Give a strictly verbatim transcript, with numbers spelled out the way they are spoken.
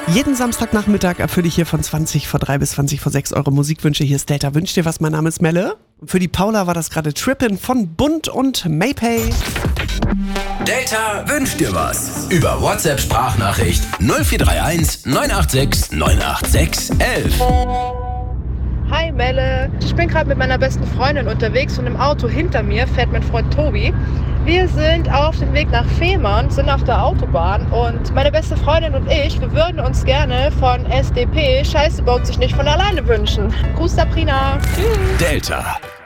Jeden Samstagnachmittag erfülle ich hier von zwanzig vor drei bis zwanzig vor sechs eure Musikwünsche. Hier ist Delta Wünsch dir was, mein Name ist Melle. Und für die Paula war das gerade Trippin' von Bund und Maypay. Delta wünscht dir was. Über WhatsApp-Sprachnachricht null vier drei eins neun acht sechs neun acht sechs elf. Hi Melle, ich bin gerade mit meiner besten Freundin unterwegs und im Auto hinter mir fährt mein Freund Tobi. Wir sind auf dem Weg nach Fehmarn, sind auf der Autobahn und meine beste Freundin und ich, wir würden uns gerne von S D P Scheiße baut sich nicht von alleine wünschen. Gruß Sabrina. Tschüss. Delta